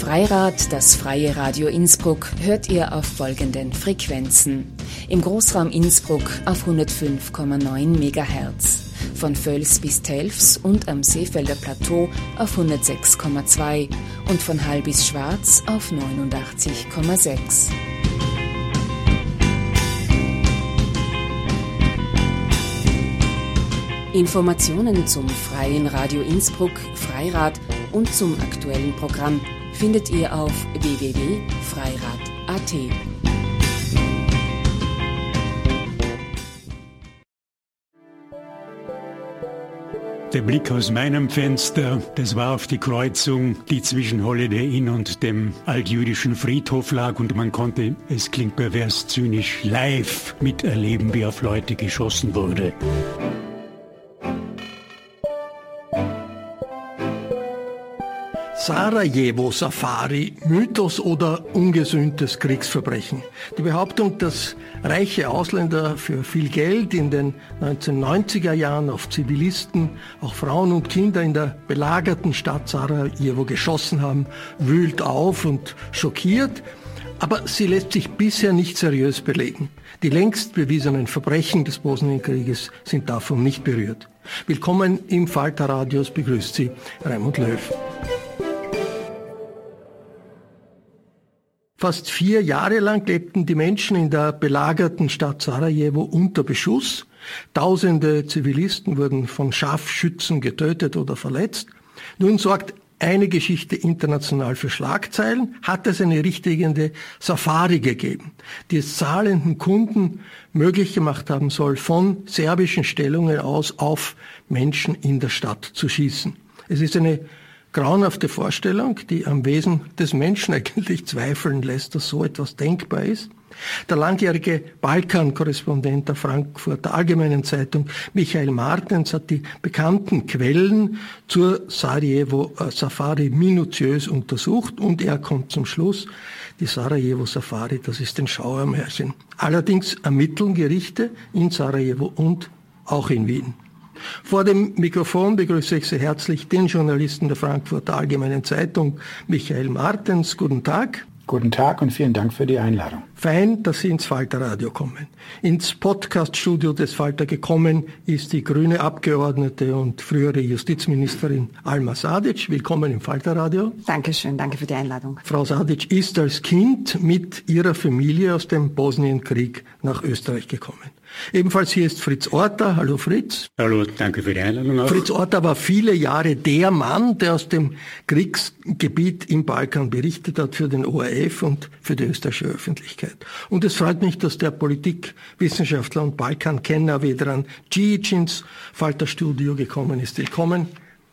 Freirad, das freie Radio Innsbruck, hört ihr auf folgenden Frequenzen. Im Großraum Innsbruck auf 105,9 MHz, von Völs bis Telfs und am Seefelder Plateau auf 106,2 und von Hall bis Schwarz auf 89,6. Informationen zum Freien Radio Innsbruck, Freirad und zum aktuellen Programm findet ihr auf www.freirad.at. Der Blick aus meinem Fenster, das war auf die Kreuzung, die zwischen Holiday Inn und dem altjüdischen Friedhof lag, und man konnte, es klingt pervers zynisch, live miterleben, wie auf Leute geschossen wurde. Sarajevo-Safari, Mythos oder ungesühntes Kriegsverbrechen. Die Behauptung, dass reiche Ausländer für viel Geld in den 1990er Jahren auf Zivilisten, auch Frauen und Kinder in der belagerten Stadt Sarajevo geschossen haben, wühlt auf und schockiert. Aber sie lässt sich bisher nicht seriös belegen. Die längst bewiesenen Verbrechen des Bosnienkrieges sind davon nicht berührt. Willkommen im Falter Radios, begrüßt Sie Raimund Löw. Fast 4 Jahre lang lebten die Menschen in der belagerten Stadt Sarajevo unter Beschuss. Tausende Zivilisten wurden von Scharfschützen getötet oder verletzt. Nun sorgt eine Geschichte international für Schlagzeilen, hat es eine richtige Safari gegeben, die es zahlenden Kunden möglich gemacht haben soll, von serbischen Stellungen aus auf Menschen in der Stadt zu schießen. Es ist eine grauenhafte Vorstellung, die am Wesen des Menschen eigentlich zweifeln lässt, dass so etwas denkbar ist. Der langjährige Balkan-Korrespondent der Frankfurter Allgemeinen Zeitung, Michael Martens, hat die bekannten Quellen zur Sarajevo-Safari minutiös untersucht und er kommt zum Schluss, die Sarajevo-Safari, das ist ein Schauermärchen. Allerdings ermitteln Gerichte in Sarajevo und auch in Wien. Vor dem Mikrofon begrüße ich sehr herzlich den Journalisten der Frankfurter Allgemeinen Zeitung, Michael Martens. Guten Tag. Guten Tag und vielen Dank für die Einladung. Fein, dass Sie ins Falter Radio kommen. Ins Podcaststudio des Falter gekommen ist die grüne Abgeordnete und frühere Justizministerin Alma Sadic. Willkommen im Falter Radio. Dankeschön, danke für die Einladung. Frau Sadic ist als Kind mit ihrer Familie aus dem Bosnienkrieg nach Österreich gekommen. Ebenfalls hier ist Fritz Orta. Hallo Fritz. Hallo, danke für die Einladung auch. Fritz Orta war viele Jahre der Mann, der aus dem Kriegsgebiet im Balkan berichtet hat für den ORF und für die österreichische Öffentlichkeit. Und es freut mich, dass der Politikwissenschaftler und Balkankenner Vedran Djic ins Falterstudio gekommen ist. Willkommen.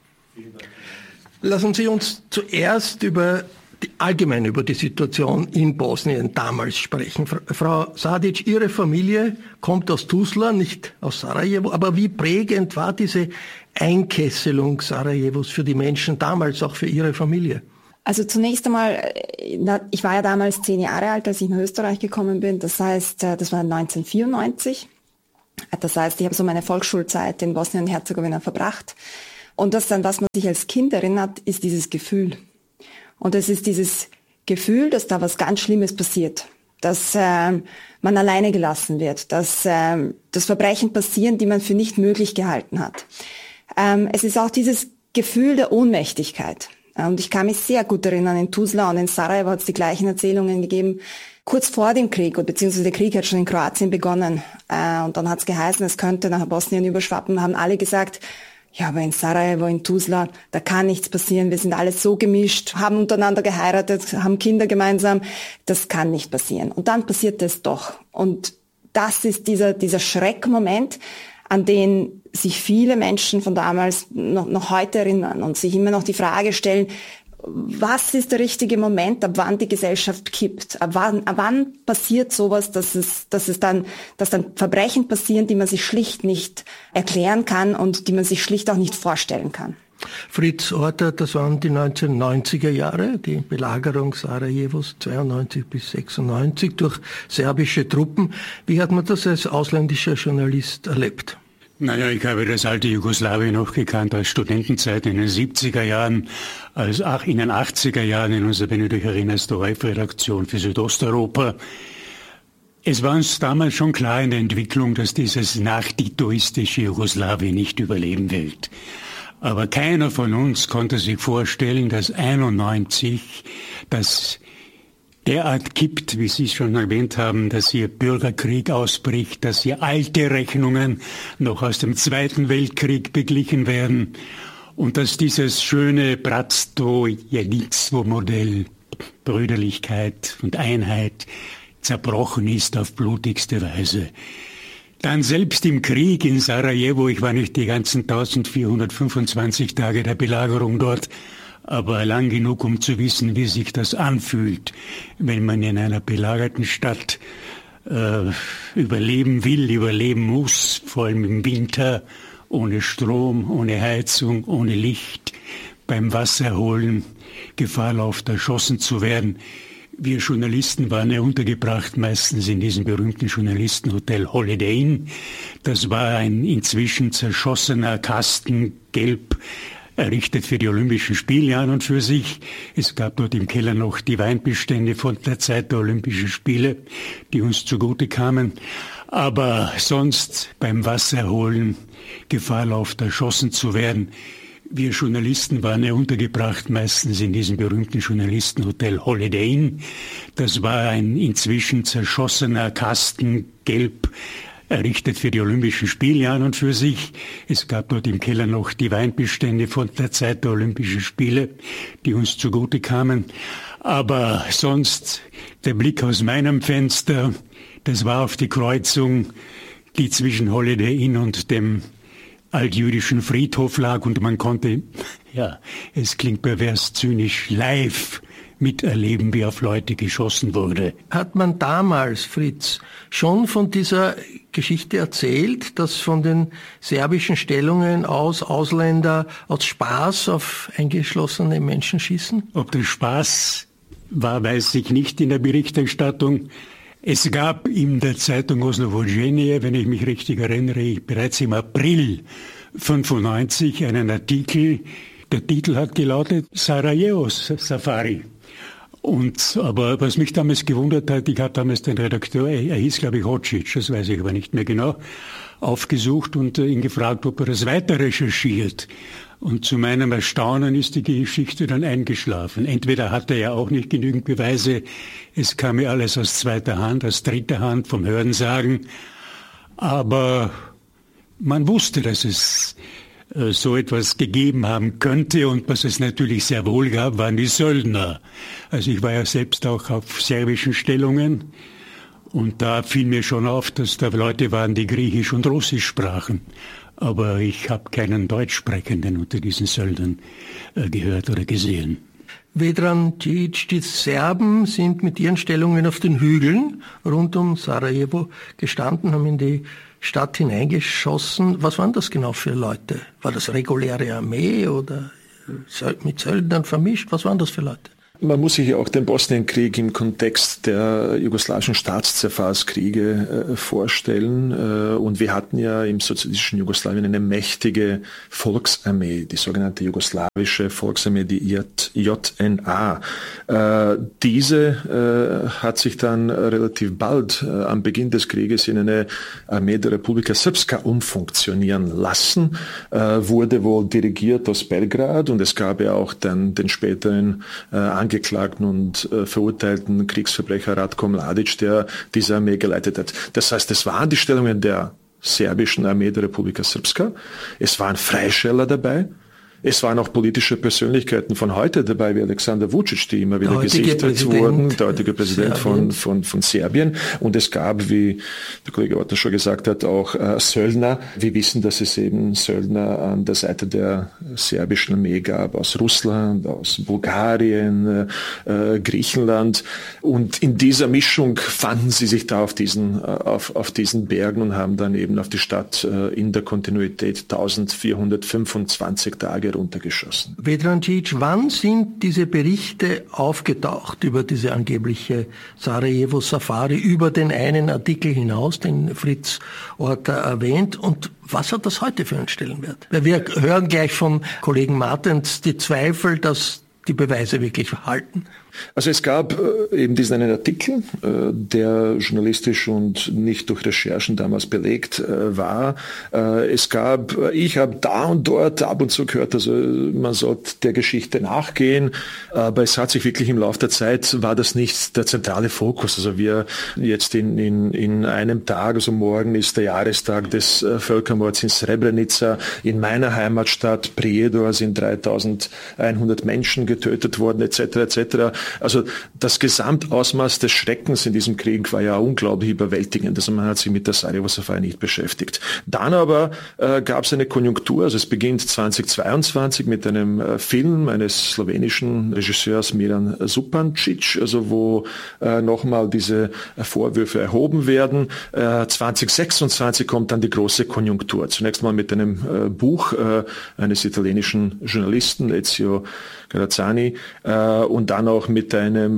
Lassen Sie uns zuerst allgemein über die Situation in Bosnien damals sprechen. Frau Sadic, Ihre Familie kommt aus Tuzla, nicht aus Sarajevo, aber wie prägend war diese Einkesselung Sarajevos für die Menschen damals, auch für Ihre Familie? Also zunächst einmal, ich war ja damals 10 Jahre alt, als ich nach Österreich gekommen bin. Das heißt, das war 1994. Das heißt, ich habe so meine Volksschulzeit in Bosnien und Herzegowina verbracht. Und das dann, was man sich als Kind erinnert, ist dieses Gefühl. Und es ist dieses Gefühl, dass da was ganz Schlimmes passiert, dass man alleine gelassen wird, dass Verbrechen passieren, die man für nicht möglich gehalten hat. Es ist auch dieses Gefühl der Ohnmächtigkeit. Und ich kann mich sehr gut erinnern, in Tuzla und in Sarajevo hat es die gleichen Erzählungen gegeben, kurz vor dem Krieg, beziehungsweise der Krieg hat schon in Kroatien begonnen. Und dann hat es geheißen, es könnte nach Bosnien überschwappen, haben alle gesagt, ja, aber in Sarajevo, in Tuzla, da kann nichts passieren. Wir sind alles so gemischt, haben untereinander geheiratet, haben Kinder gemeinsam. Das kann nicht passieren. Und dann passiert es doch. Und das ist dieser Schreckmoment, an den sich viele Menschen von damals noch heute erinnern und sich immer noch die Frage stellen, was ist der richtige Moment, ab wann die Gesellschaft kippt? Ab wann passiert sowas, dass dann Verbrechen passieren, die man sich schlicht nicht erklären kann und die man sich schlicht auch nicht vorstellen kann? Fritz Orta, das waren die 1990er Jahre, die Belagerung Sarajevos 92 bis 96 durch serbische Truppen. Wie hat man das als ausländischer Journalist erlebt? Naja, ich habe das alte Jugoslawien noch gekannt als Studentenzeit in den 70er Jahren, als auch in den 80er Jahren in unserer Benedikt Arenas Redaktion für Südosteuropa. Es war uns damals schon klar in der Entwicklung, dass dieses nachditoistische Jugoslawien nicht überleben wird. Aber keiner von uns konnte sich vorstellen, dass 91 das derart kippt, wie Sie schon erwähnt haben, dass hier Bürgerkrieg ausbricht, dass hier alte Rechnungen noch aus dem Zweiten Weltkrieg beglichen werden und dass dieses schöne Bratstvo-Jedinstvo-Modell Brüderlichkeit und Einheit zerbrochen ist auf blutigste Weise. Dann selbst im Krieg in Sarajevo, ich war nicht die ganzen 1425 Tage der Belagerung dort, aber lang genug, um zu wissen, wie sich das anfühlt, wenn man in einer belagerten Stadt überleben will, überleben muss, vor allem im Winter, ohne Strom, ohne Heizung, ohne Licht, beim Wasserholen, Gefahr läuft, erschossen zu werden. Wir Journalisten waren ja untergebracht, meistens in diesem berühmten Journalistenhotel Holiday Inn. Das war ein inzwischen zerschossener Kasten, gelb, errichtet für die Olympischen Spiele an und für sich. Es gab dort im Keller noch die Weinbestände von der Zeit der Olympischen Spiele, die uns zugute kamen. Aber sonst beim Wasserholen, Gefahr läuft, erschossen zu werden. Wir Journalisten waren ja untergebracht, meistens in diesem berühmten Journalistenhotel Holiday Inn. Das war ein inzwischen zerschossener Kasten, gelb, errichtet für die Olympischen Spiele an und für sich. Es gab dort im Keller noch die Weinbestände von der Zeit der Olympischen Spiele, die uns zugute kamen. Aber sonst der Blick aus meinem Fenster, das war auf die Kreuzung, die zwischen Holiday Inn und dem altjüdischen Friedhof lag und man konnte, ja, es klingt pervers zynisch, live miterleben, wie auf Leute geschossen wurde. Hat man damals, Fritz, schon von dieser Geschichte erzählt, dass von den serbischen Stellungen aus Ausländer aus Spaß auf eingeschlossene Menschen schießen? Ob das Spaß war, weiß ich nicht in der Berichterstattung. Es gab in der Zeitung Oslovođenije, wenn ich mich richtig erinnere, bereits im April 95 einen Artikel, der Titel hat gelautet Sarajevo Safari. Aber was mich damals gewundert hat, ich habe damals den Redakteur, er hieß glaube ich Hocic, das weiß ich aber nicht mehr genau, aufgesucht und ihn gefragt, ob er das weiter recherchiert. Und zu meinem Erstaunen ist die Geschichte dann eingeschlafen. Entweder hatte er auch nicht genügend Beweise, es kam ja alles aus zweiter Hand, aus dritter Hand, vom Hörensagen. Aber man wusste, dass es so etwas gegeben haben könnte und was es natürlich sehr wohl gab, waren die Söldner. Also ich war ja selbst auch auf serbischen Stellungen und da fiel mir schon auf, dass da Leute waren, die Griechisch und Russisch sprachen. Aber ich habe keinen Deutschsprechenden unter diesen Söldnern gehört oder gesehen. Vedran Djic, die Serben sind mit ihren Stellungen auf den Hügeln rund um Sarajevo gestanden, haben in die Stadt hineingeschossen. Was waren das genau für Leute? War das reguläre Armee oder mit Söldnern vermischt? Was waren das für Leute? Man muss sich ja auch den Bosnienkrieg im Kontext der jugoslawischen Staatszerfahrskriege vorstellen. Und wir hatten ja im sozialistischen Jugoslawien eine mächtige Volksarmee, die sogenannte jugoslawische Volksarmee, die JNA. Diese hat sich dann relativ bald am Beginn des Krieges in eine Armee der Republika Srpska umfunktionieren lassen, wurde wohl dirigiert aus Belgrad und es gab ja auch dann den späteren angeklagten und verurteilten Kriegsverbrecher Ratko Mladic, der diese Armee geleitet hat. Das heißt, es waren die Stellungen der serbischen Armee der Republika Srpska, es waren Freischärler dabei, es waren auch politische Persönlichkeiten von heute dabei, wie Alexander Vučić, die immer wieder gesichtet wurden, der heutige Präsident von Serbien. Und es gab, wie der Kollege Ortner schon gesagt hat, auch Söldner. Wir wissen, dass es eben Söldner an der Seite der serbischen Armee gab, aus Russland, aus Bulgarien, Griechenland. Und in dieser Mischung fanden sie sich da auf diesen Bergen und haben dann eben auf die Stadt in der Kontinuität 1425 Tage heruntergeschossen. Vedran Cic, wann sind diese Berichte aufgetaucht über diese angebliche Sarajevo-Safari, über den einen Artikel hinaus, den Fritz Orta erwähnt, und was hat das heute für einen Stellenwert? Weil wir hören gleich vom Kollegen Martens die Zweifel, dass die Beweise wirklich halten. Also es gab eben diesen einen Artikel, der journalistisch und nicht durch Recherchen damals belegt war. Ich habe da und dort ab und zu gehört, also man sollte der Geschichte nachgehen, aber es hat sich wirklich im Laufe der Zeit, war das nicht der zentrale Fokus. Also wir jetzt in einem Tag, also morgen ist der Jahrestag des Völkermords in Srebrenica, in meiner Heimatstadt Prijedor sind 3100 Menschen getötet worden, etc., etc. Also das Gesamtausmaß des Schreckens in diesem Krieg war ja unglaublich überwältigend. Also man hat sich mit der Sarajevo-Safari nicht beschäftigt. Dann aber gab es eine Konjunktur, also es beginnt 2022 mit einem Film eines slowenischen Regisseurs Miran Zupancic, also wo nochmal diese Vorwürfe erhoben werden. 2026 kommt dann die große Konjunktur. Zunächst mal mit einem Buch eines italienischen Journalisten, Ezio Grazzani, und dann auch mit einem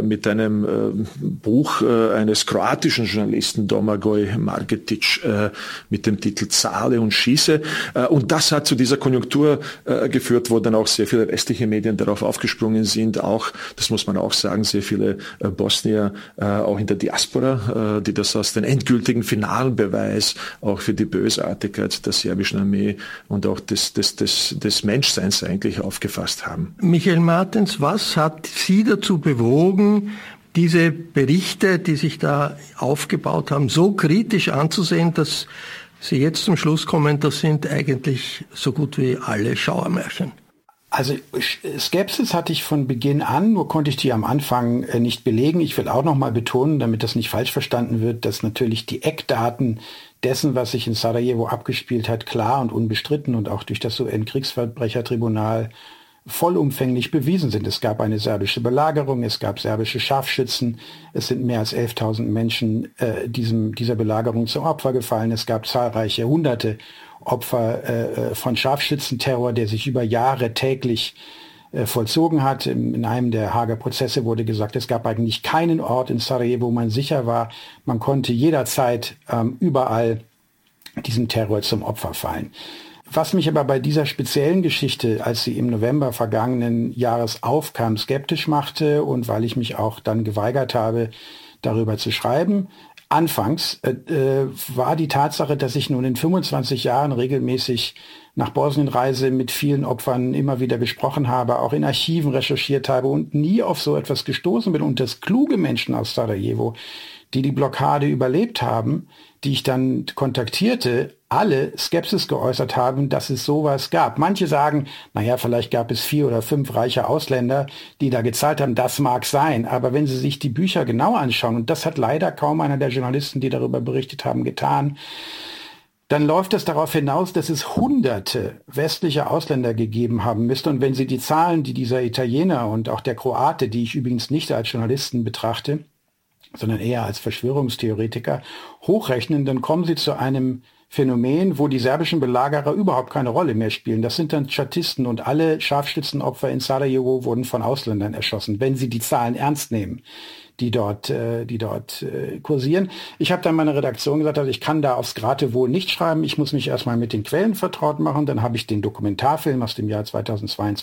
Buch eines kroatischen Journalisten Domagoj Margetić mit dem Titel Zahle und Schieße. Und das hat zu dieser Konjunktur geführt, wo dann auch sehr viele westliche Medien darauf aufgesprungen sind. Auch, das muss man auch sagen, sehr viele Bosnier auch in der Diaspora, die das als den endgültigen finalen Beweis auch für die Bösartigkeit der serbischen Armee und auch des Menschseins eigentlich aufgefasst haben. Michael Martens, was hat Sie dazu bewogen, diese Berichte, die sich da aufgebaut haben, so kritisch anzusehen, dass Sie jetzt zum Schluss kommen, das sind eigentlich so gut wie alle Schauermärchen? Also Skepsis hatte ich von Beginn an, nur konnte ich die am Anfang nicht belegen. Ich will auch noch mal betonen, damit das nicht falsch verstanden wird, dass natürlich die Eckdaten dessen, was sich in Sarajevo abgespielt hat, klar und unbestritten und auch durch das UN-Kriegsverbrechertribunal vollumfänglich bewiesen sind. Es gab eine serbische Belagerung, es gab serbische Scharfschützen, es sind mehr als 11.000 Menschen dieser Belagerung zum Opfer gefallen. Es gab zahlreiche hunderte Opfer von Scharfschützenterror, der sich über Jahre täglich vollzogen hat. In einem der Haager Prozesse wurde gesagt, es gab eigentlich keinen Ort in Sarajevo, wo man sicher war. Man konnte jederzeit überall diesem Terror zum Opfer fallen. Was mich aber bei dieser speziellen Geschichte, als sie im November vergangenen Jahres aufkam, skeptisch machte und weil ich mich auch dann geweigert habe, darüber zu schreiben, anfangs war die Tatsache, dass ich nun in 25 Jahren regelmäßig nach Bosnien reise, mit vielen Opfern immer wieder gesprochen habe, auch in Archiven recherchiert habe und nie auf so etwas gestoßen bin. Und dass kluge Menschen aus Sarajevo, die die Blockade überlebt haben, die ich dann kontaktierte, alle Skepsis geäußert haben, dass es sowas gab. Manche sagen, naja, vielleicht gab es 4 oder 5 reiche Ausländer, die da gezahlt haben. Das mag sein. Aber wenn Sie sich die Bücher genau anschauen, und das hat leider kaum einer der Journalisten, die darüber berichtet haben, getan, dann läuft es darauf hinaus, dass es hunderte westliche Ausländer gegeben haben müsste. Und wenn Sie die Zahlen, die dieser Italiener und auch der Kroate, die ich übrigens nicht als Journalisten betrachte, sondern eher als Verschwörungstheoretiker, hochrechnen, dann kommen Sie zu einem Phänomen, wo die serbischen Belagerer überhaupt keine Rolle mehr spielen. Das sind dann Statisten und alle Scharfschützenopfer in Sarajevo wurden von Ausländern erschossen, wenn Sie die Zahlen ernst nehmen, die dort kursieren. Ich habe dann meiner Redaktion gesagt, also ich kann da aufs Geratewohl nicht schreiben, ich muss mich erstmal mit den Quellen vertraut machen, dann habe ich den Dokumentarfilm aus dem Jahr 2022